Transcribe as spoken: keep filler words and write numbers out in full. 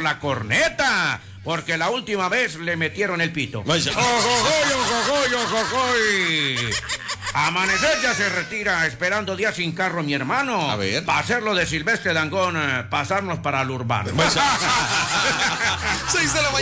la corneta, porque la última vez le metieron el pito. Vaya. ¡Ojojoy, ojojoy, ojojoy! Amanecer ya se retira, esperando días sin carro, mi hermano. A ver. Para hacerlo de Silvestre Dangond, eh, pasarnos para el urbano. Seis de la mañana.